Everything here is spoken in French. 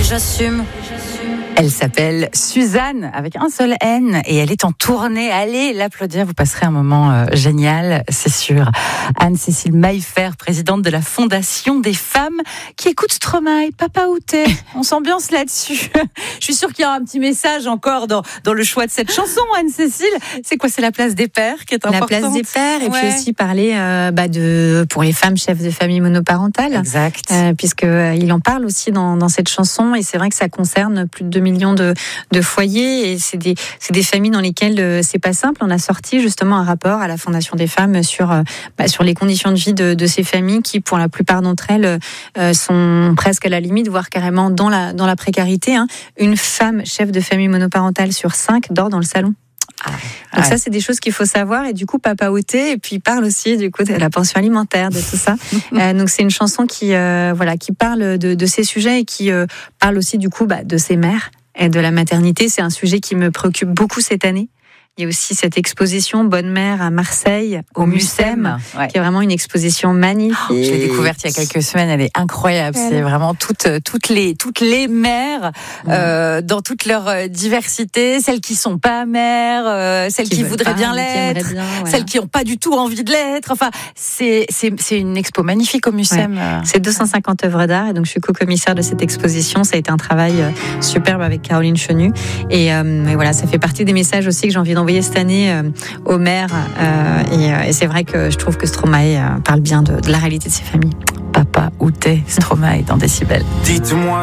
j'assume. Elle s'appelle Suzanne, avec un seul N, et elle est en tournée. Allez l'applaudir, vous passerez un moment génial, c'est sûr. Anne-Cécile Maillefer, présidente de la Fondation des femmes, qui écoute Stromae, Papa où t'es ? On s'ambiance là-dessus. Je suis sûre qu'il y a un petit message encore dans le choix de cette chanson, Anne-Cécile. C'est quoi ? C'est la place des pères qui est importante. La place des pères, et puis aussi parler pour les femmes chefs de famille monoparentales. Exact. Puisqu'il en parle aussi dans cette chanson, et c'est vrai que ça concerne plus de 2 millions de foyers, et c'est des familles dans lesquelles c'est pas simple. On a sorti justement un rapport à la Fondation des femmes sur les conditions de vie de ces familles qui, pour la plupart d'entre elles, sont presque à la limite, voire carrément dans la précarité. Une femme chef de famille monoparentale sur 5 dort dans le salon. Donc ça, c'est des choses qu'il faut savoir. Et du coup, Papa où t'es, et puis il parle aussi du coup de la pension alimentaire, de tout ça. Donc c'est une chanson qui parle de ces sujets, et qui parle aussi du coup de ces mères et de la maternité. C'est un sujet qui me préoccupe beaucoup cette année. Il y a aussi cette exposition Bonne Mère à Marseille, au Mucem, qui est vraiment une exposition magnifique. Je l'ai découverte il y a quelques semaines, elle est incroyable. C'est vraiment toutes les mères, dans toute leur diversité, celles qui sont pas mères, celles qui voudraient bien l'être, celles qui n'ont pas du tout envie de l'être. Enfin, c'est une expo magnifique au Mucem. C'est 250 œuvres d'art, et donc je suis co-commissaire de cette exposition. Ça a été un travail superbe avec Caroline Chenu, et voilà, ça fait partie des messages aussi que j'ai envie d'envoyer cette année aux mères, et c'est vrai que je trouve que Stromae parle bien de la réalité de ces familles. Papa où t'es, Stromae dans Décibel. Dites-moi